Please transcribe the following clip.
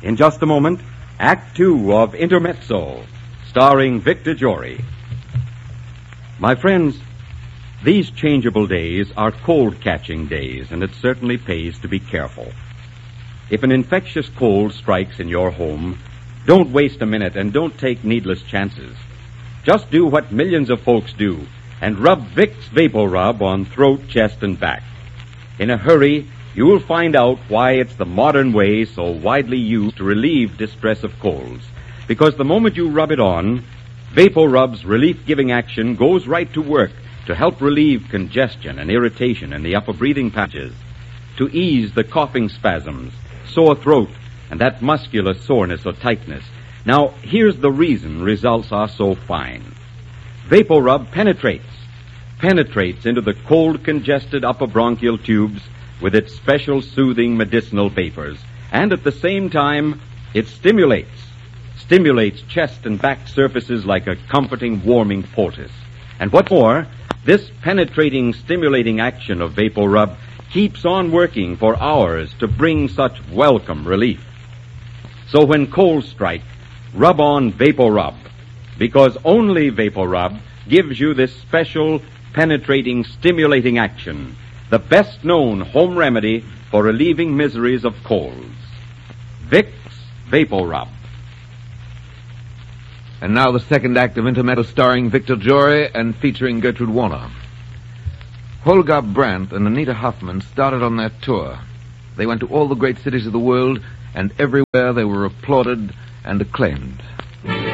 In just a moment, Act Two of Intermezzo, starring Victor Jory. My friends, these changeable days are cold-catching days, and it certainly pays to be careful. If an infectious cold strikes in your home, don't waste a minute and don't take needless chances. Just do what millions of folks do and rub Vicks VapoRub on throat, chest, and back. In a hurry, you will find out why it's the modern way so widely used to relieve distress of colds. Because the moment you rub it on, VapoRub's relief-giving action goes right to work to help relieve congestion and irritation in the upper breathing patches, to ease the coughing spasms, sore throat, and that muscular soreness or tightness. Now, here's the reason results are so fine. VapoRub penetrates into the cold, congested upper bronchial tubes with its special soothing medicinal vapors, and at the same time, it stimulates chest and back surfaces like a comforting, warming poultice. And what's more, this penetrating, stimulating action of VapoRub keeps on working for hours to bring such welcome relief. So when colds strike, rub on VapoRub, because only VapoRub gives you this special, penetrating, stimulating action, the best-known home remedy for relieving miseries of colds. Vicks VapoRub. And now the second act of Intermezzo, starring Victor Jory and featuring Gertrude Warner. Holger Brandt and Anita Huffman started on their tour. They went to all the great cities of the world, and everywhere they were applauded and acclaimed.